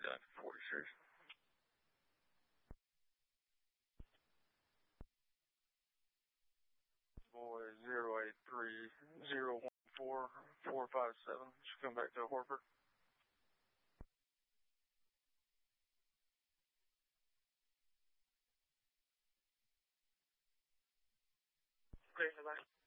down to 46. Boy 083014457. Should come back to Horford. Okay, bye.